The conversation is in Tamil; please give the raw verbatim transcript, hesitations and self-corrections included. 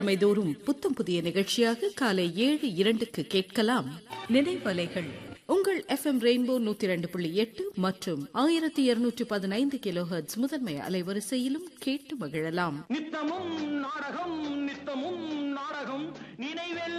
தோறும் புத்தம் புதிய நிகழ்ச்சியாக காலை ஏழு இரண்டுக்கு கேட்கலாம் நினைவலைகள். உங்கள் எஃப் எம் ரெயின்போ நூத்தி இரண்டு புள்ளி எட்டு மற்றும் ஆயிரத்தி இருநூற்றி பதினைந்து கிலோ ஹெர்ட்ஸ் முதன்மை அலைவரிசையிலும் கேட்டு மகிழலாம். நித்தமும் நாடகம் நித்தமும் நாடகம் நினைவெல்லாம்